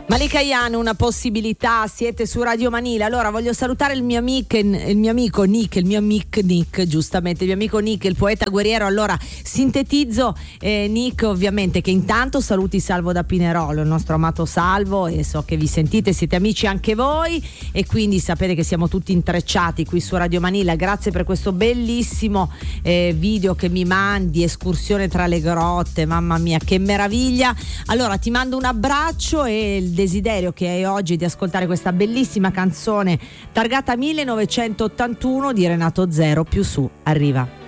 Malika Ayane, una possibilità, siete su Radio Manila. Allora voglio salutare il mio amico Nick, giustamente, il mio amico Nick, il poeta guerriero. Allora sintetizzo, Nick, ovviamente, che intanto saluti Salvo da Pinerolo, il nostro amato Salvo, e so che vi sentite, siete amici anche voi, e quindi sapete che siamo tutti intrecciati qui su Radio Manila. Grazie per questo bellissimo video che mi mandi, escursione tra le grotte, mamma mia che meraviglia. Allora ti mando un abbraccio e il desiderio che hai oggi di ascoltare questa bellissima canzone targata 1981 di Renato Zero. Più su arriva.